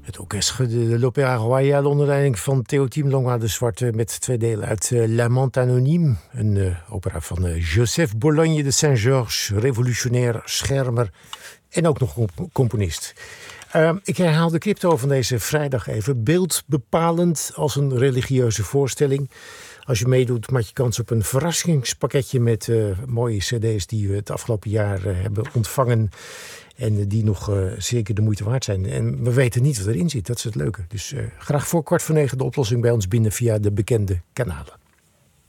Het orkest de l'Opéra Royal onder leiding van Théotime Langlois de Zwarte met 2 delen uit L'Amant Anonyme, een opera van Joseph Bologne de Saint-Georges, revolutionair schermer en ook nog componist. Ik herhaal de crypto van deze vrijdag even. Beeldbepalend als een religieuze voorstelling. Als je meedoet, maak je kans op een verrassingspakketje met mooie cd's die we het afgelopen jaar hebben ontvangen. En die nog zeker de moeite waard zijn. En we weten niet wat erin zit, dat is het leuke. Dus graag voor 20:15 de oplossing bij ons binnen via de bekende kanalen.